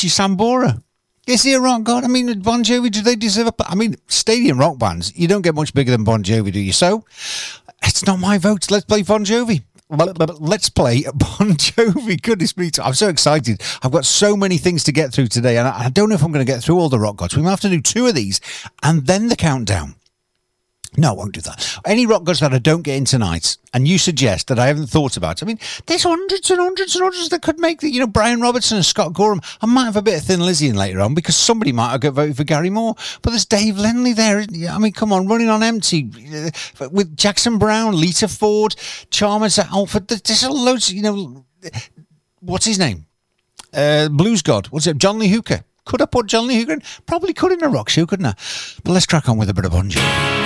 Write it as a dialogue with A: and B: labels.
A: Richie Sambora. Is he a rock god? I mean, Bon Jovi, do they deserve stadium rock bands, you don't get much bigger than Bon Jovi, do you? So, it's not my vote. Let's play Bon Jovi. Let's play Bon Jovi. Goodness me, I'm so excited. I've got so many things to get through today, and I don't know if I'm going to get through all the rock gods. We might have to do 2 of these, and then the countdown. No, I won't do that. Any rock gods that I don't get in tonight, and you suggest that I haven't thought about. I mean, there's hundreds and hundreds and hundreds that could make the, Brian Robertson and Scott Gorham. I might have a bit of Thin Lizzy in later on because somebody might have got voted for Gary Moore. But there's Dave Lenley there, isn't he? I mean, come on, Running on Empty with Jackson Brown, Lita Ford, Chalmers at Alford. There's loads, what's his name? Blues God. What's it? John Lee Hooker. Could I put John Lee Hooker in? Probably could in a rock show, couldn't I? But let's crack on with a bit of Bon Jovi.